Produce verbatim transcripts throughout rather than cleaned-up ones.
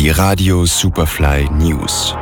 Die Radio Superfly News.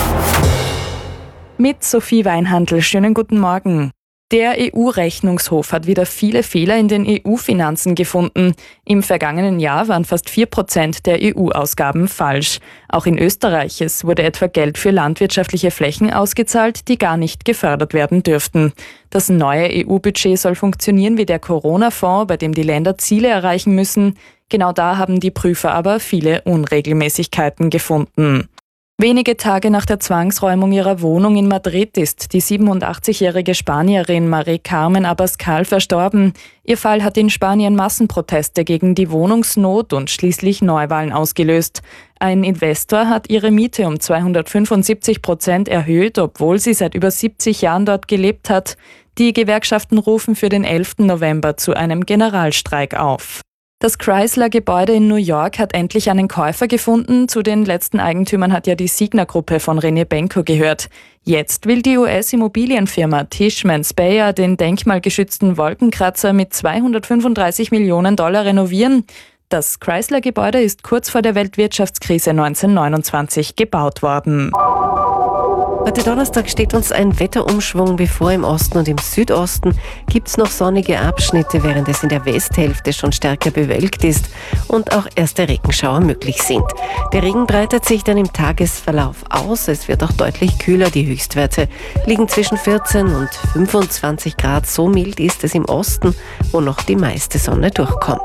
Mit Sophie Weinhandl, schönen guten Morgen. Der E U-Rechnungshof hat wieder viele Fehler in den E U-Finanzen gefunden. Im vergangenen Jahr waren fast vier Prozent der E U-Ausgaben falsch. Auch in Österreich es wurde etwa Geld für landwirtschaftliche Flächen ausgezahlt, die gar nicht gefördert werden dürften. Das neue E U-Budget soll funktionieren wie der Corona-Fonds, bei dem die Länder Ziele erreichen müssen. Genau da haben die Prüfer aber viele Unregelmäßigkeiten gefunden. Wenige Tage nach der Zwangsräumung ihrer Wohnung in Madrid ist die siebenundachtzigjährige Spanierin Mari Carmen Abascal verstorben. Ihr Fall hat in Spanien Massenproteste gegen die Wohnungsnot und schließlich Neuwahlen ausgelöst. Ein Investor hat ihre Miete um zweihundertfünfundsiebzig Prozent erhöht, obwohl sie seit über siebzig Jahren dort gelebt hat. Die Gewerkschaften rufen für den elften November zu einem Generalstreik auf. Das Chrysler-Gebäude in New York hat endlich einen Käufer gefunden. Zu den letzten Eigentümern hat ja die Signa-Gruppe von René Benko gehört. Jetzt will die U S-Immobilienfirma Tishman Speyer den denkmalgeschützten Wolkenkratzer mit zweihundertfünfunddreißig Millionen Dollar renovieren. Das Chrysler-Gebäude ist kurz vor der Weltwirtschaftskrise neunzehnhundertneunundzwanzig gebaut worden. Heute Donnerstag steht uns ein Wetterumschwung bevor. Im Osten und im Südosten gibt es noch sonnige Abschnitte, während es in der Westhälfte schon stärker bewölkt ist und auch erste Regenschauer möglich sind. Der Regen breitet sich dann im Tagesverlauf aus. Es wird auch deutlich kühler. Die Höchstwerte liegen zwischen vierzehn und fünfundzwanzig Grad. So mild ist es im Osten, wo noch die meiste Sonne durchkommt.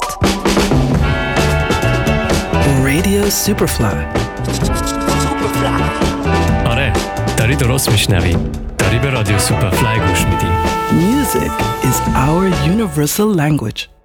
Radio Superfly. آره داری درست میشنوی داری به رادیو سوپرفلای گوش میدی Music is our universal language.